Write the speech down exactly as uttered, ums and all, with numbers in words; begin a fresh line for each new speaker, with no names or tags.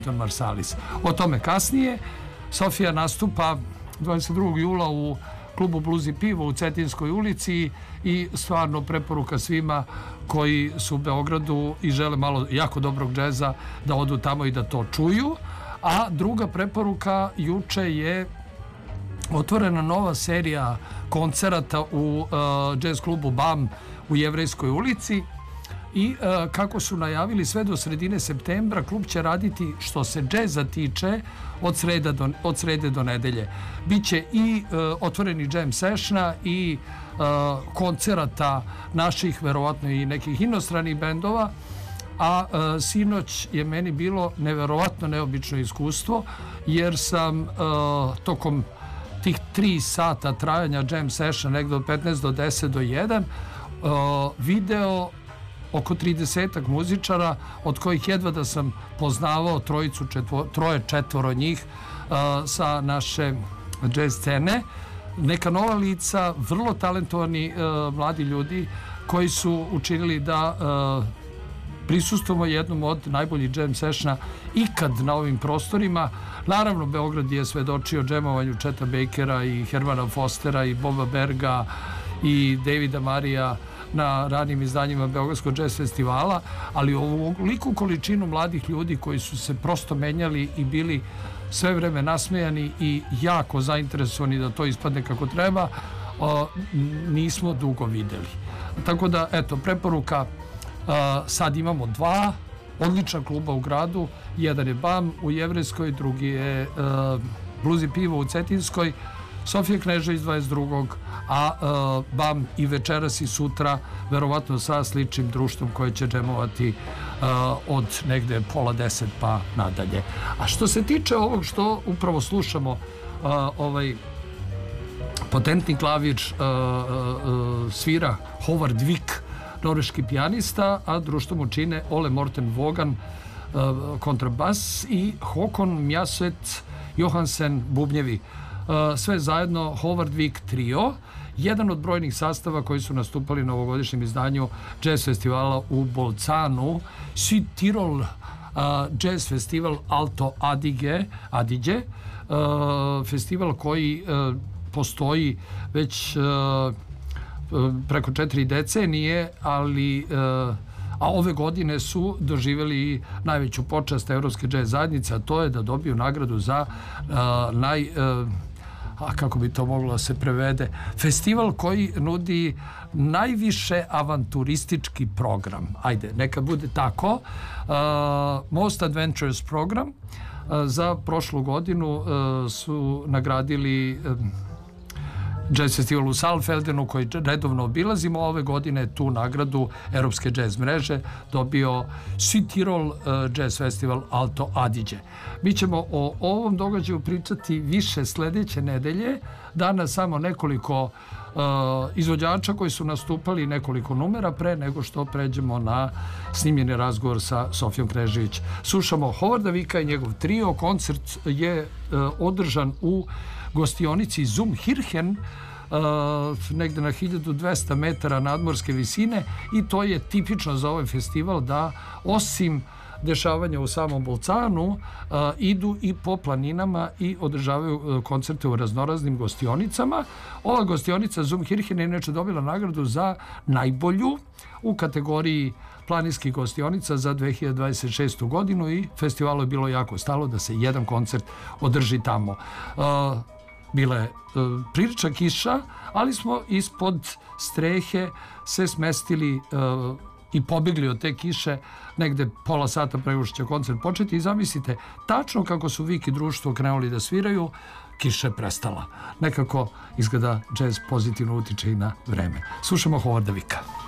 Marsalis. O tome kasnije. Sofija nastupa dvadeset drugog jula u klubu Blues i pivo u Cetinskoj ulici i stvarno preporuka svima koji su u Beogradu i žele malo jako dobrog džeza da odu tamo i da to čuju. A druga preporuka, juče je otvorena nova serija koncerata u uh, džez klubu BAM u Jevrejskoj ulici. I uh, kako su najavili, sve do sredine septembra klub će raditi, što se džeza tiče, od, sreda do, od srede do nedelje. Biće i uh, otvoreni jam sessiona i uh, koncerata naših, verovatno i nekih inostranih bendova. A uh, sinoć je meni bilo neverovatno neobično iskustvo, jer sam uh, tokom tih tri sata trajanja jam sessiona, negde od petnaest do deset do jedan, uh, video oko tridesetak muzičara, od kojih jedva da sam poznavao trojicu, četvo, troje, četvoro njih uh, sa naše jazz scene. Neka nova lica, vrlo talentovani uh, mladi ljudi koji su učinili da uh, prisustujemo jednom od najboljih jam sessiona ikad na ovim prostorima. Naravno, Beograd je svedočio džemovanju Cheta Bakera i Hermana Fostera i Boba Berga i Davida Marija na ranim izdanjima Beogradskog jazz festivala, ali ovoliku količinu mladih ljudi koji su se prosto menjali i bili sve vreme nasmejani i jako zainteresovani da to ispadne kako treba, o, nismo dugo videli. Tako da, eto, preporuka, a, sad imamo dva odlična kluba u gradu, jedan je BAM u Jevrejskoj, drugi je a, Blues i pivo u Cetinskoj, Sofija Knežević dvadeset drugog a uh, BAM i večeras i sutra verovatno sa sličnim društvom koje će džemovati uh, od negde pola deset pa nadalje. A što se tiče ovog što upravo slušamo, uh, ovaj potentni klavir uh, uh, svira Howard Wick, norveški pijanista, a društvo mu čine Ole Morten Vogan, uh, kontrabas, i Håkon Mjaset Johansen, bubnjevi. Uh, sve zajedno Howard Wick trio, jedan od brojnih sastava koji su nastupali na ovogodišnjem izdanju jazz festivala u Bolcanu, Südtirol uh, jazz festival Alto Adige, Adige, uh, festival koji uh, postoji već uh, preko četiri decenije, ali uh, a ove godine su doživjeli najveću počast Evropske jazz zajednice, a to je da dobiju nagradu za uh, naj... Uh, a kako bi to moglo se prevede, festival koji nudi najviše avanturistički program. Ajde, neka bude tako. Uh, Most Adventurous program. Uh, za prošlu godinu uh, su nagradili uh, jazz festival u Saalfeldenu koji redovno obilazimo. Ove godine tu nagradu Europske jazz mreže dobio Südtirol uh, jazz festival Alto Adige. Mi ćemo o ovom događaju pričati više sledeće nedelje. Danas samo nekoliko uh, izvođača koji su nastupali, nekoliko numera pre nego što pređemo na snimljeni razgovor sa Sofijom Knežević. Slušamo Howarda Wicka i njegov trio. Koncert je uh, održan u gostionici Zumhirchen, uh, negde na hiljadu dvesta metara nadmorske visine, i to je tipično za ovaj festival da osim dešavanja u samom Bolcanu uh, idu i po planinama i održavaju uh, koncerte u raznoraznim gostionicama. Ova gostionika Zumhirchen je inače dobila nagradu za najbolju u kategoriji planinskih gostionica za dve hiljade dvadeset šestu godinu i festivalu je bilo jako stalo da se jedan koncert održi tamo. Uh, Bila je uh, prilična kiša, ali smo ispod strehe se smestili uh, i pobegli od te kiše negde pola sata pre nego što će koncert početi, i zamislite, tačno kako su Vik i društvo krenuli da sviraju, kiša je prestala. Nekako izgleda jazz pozitivno utiče i na vreme. Slušamo Howarda Wicka.